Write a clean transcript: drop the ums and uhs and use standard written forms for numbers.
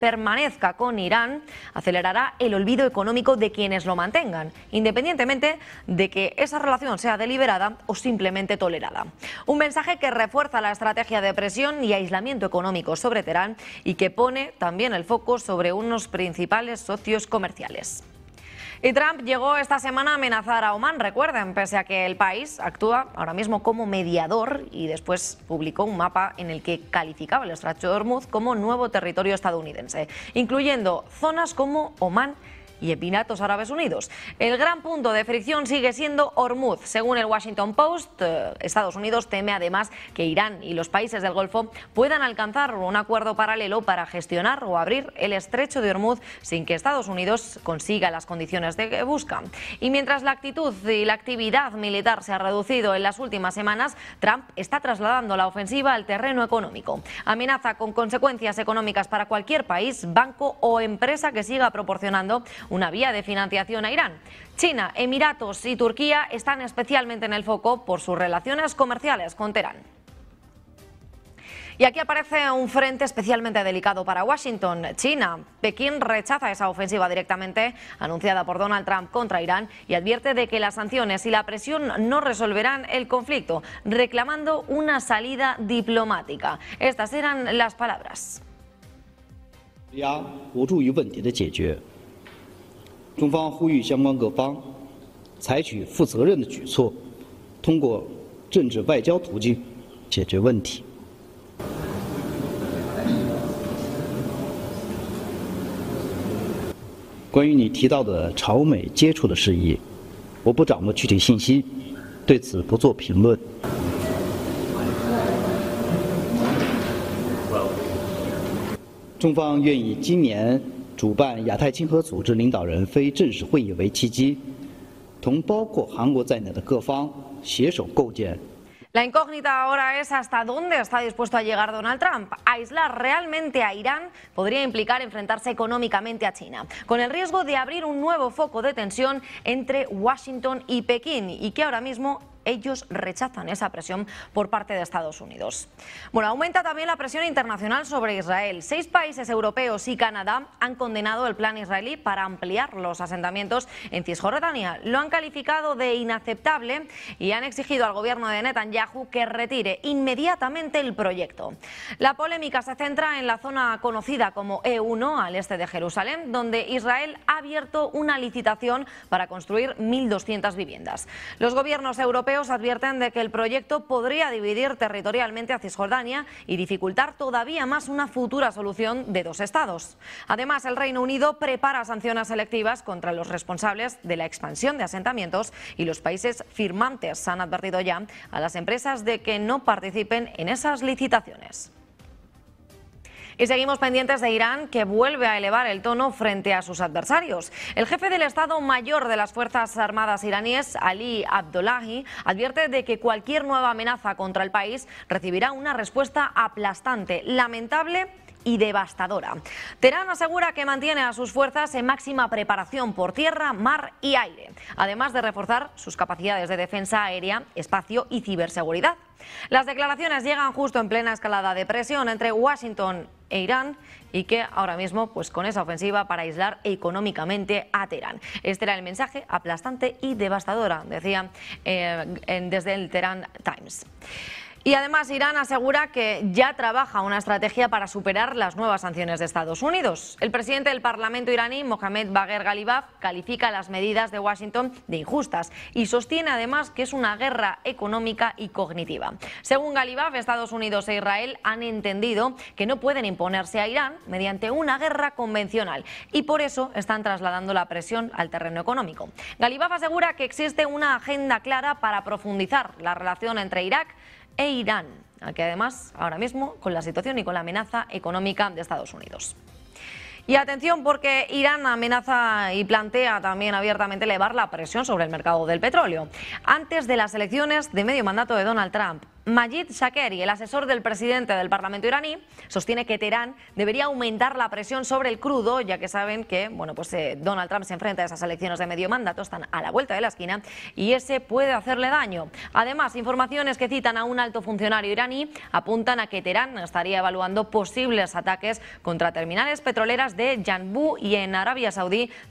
permanezca con Irán acelerará el olvido económico de quienes lo mantengan, independientemente de que esa relación sea deliberada o simplemente tolerada. Un mensaje que refuerza la estrategia de presión y aislamiento económico sobre Teherán y que pone también el foco sobre unos principales socios comerciales. Y Trump llegó esta semana a amenazar a Omán, recuerden, pese a que el país actúa ahora mismo como mediador y después publicó un mapa en el que calificaba el Estrecho de Hormuz como nuevo territorio estadounidense, incluyendo zonas como Omán y Emiratos Árabes Unidos. El gran punto de fricción sigue siendo Hormuz. Según el Washington Post, Estados Unidos teme además que Irán y los países del Golfo puedan alcanzar un acuerdo paralelo para gestionar o abrir el estrecho de Hormuz sin que Estados Unidos consiga las condiciones que busca. Y mientras la actitud y la actividad militar se ha reducido en las últimas semanas, Trump está trasladando la ofensiva al terreno económico. Amenaza con consecuencias económicas para cualquier país, banco o empresa que siga proporcionando una vía de financiación a Irán. China, Emiratos y Turquía están especialmente en el foco por sus relaciones comerciales con Teherán. Y aquí aparece un frente especialmente delicado para Washington, China. Pekín rechaza esa ofensiva directamente anunciada por Donald Trump contra Irán y advierte de que las sanciones y la presión no resolverán el conflicto, reclamando una salida diplomática. Estas eran las palabras. 中方呼吁相关各方采取负责任的举措，通过政治外交途径解决问题。关于你提到的朝美接触的事宜，我不掌握具体信息，对此不做评论。中方愿以今年 主办亚太经合组织领导人非正式会议为契机，同包括韩国在内的各方携手构建。 La incógnita ahora es hasta dónde está dispuesto a llegar Donald Trump. Aislar realmente a Irán podría implicar enfrentarse económicamente a China, con el riesgo de abrir un nuevo foco de tensión entre Washington y Pekín, y que ahora mismo ellos rechazan esa presión por parte de Estados Unidos. Bueno, aumenta también la presión internacional sobre Israel. 6 países europeos y Canadá han condenado el plan israelí para ampliar los asentamientos en Cisjordania. Lo han calificado de inaceptable y han exigido al gobierno de Netanyahu que retire inmediatamente el proyecto. La polémica se centra en la zona conocida como E1, al este de Jerusalén, donde Israel ha abierto una licitación para construir 1.200 viviendas. Los gobiernos europeos advierten de que el proyecto podría dividir territorialmente a Cisjordania y dificultar todavía más una futura solución de 2 estados. Además, el Reino Unido prepara sanciones selectivas contra los responsables de la expansión de asentamientos y los países firmantes han advertido ya a las empresas de que no participen en esas licitaciones. Y seguimos pendientes de Irán, que vuelve a elevar el tono frente a sus adversarios. El jefe del Estado Mayor de las Fuerzas Armadas iraníes, Ali Abdollahi, advierte de que cualquier nueva amenaza contra el país recibirá una respuesta aplastante, lamentable y devastadora. Teherán asegura que mantiene a sus fuerzas en máxima preparación por tierra, mar y aire, además de reforzar sus capacidades de defensa aérea, espacio y ciberseguridad. Las declaraciones llegan justo en plena escalada de presión entre Washington e Irán y que ahora mismo pues con esa ofensiva para aislar económicamente a Teherán. Este era el mensaje aplastante y devastadora, decía desde el Tehran Times. Y además Irán asegura que ya trabaja una estrategia para superar las nuevas sanciones de Estados Unidos. El presidente del Parlamento iraní, Mohammad Bagher Ghalibaf, califica las medidas de Washington de injustas y sostiene además que es una guerra económica y cognitiva. Según Ghalibaf, Estados Unidos e Israel han entendido que no pueden imponerse a Irán mediante una guerra convencional y por eso están trasladando la presión al terreno económico. Ghalibaf asegura que existe una agenda clara para profundizar la relación entre Irak e Irán, que además ahora mismo con la situación y con la amenaza económica de Estados Unidos. Y atención porque Irán amenaza y plantea también abiertamente elevar la presión sobre el mercado del petróleo. Antes de las elecciones de medio mandato de Donald Trump, Majid Shakeri, el asesor del presidente del Parlamento iraní, sostiene que Teherán debería aumentar la presión sobre el crudo, ya que saben que Donald Trump se enfrenta a esas elecciones de medio mandato, están a la vuelta de la esquina y ese puede hacerle daño. Además, informaciones que citan a un alto funcionario iraní apuntan a que Teherán estaría evaluando posibles ataques contra terminales petroleras de Yanbu y en Arabia Saudí,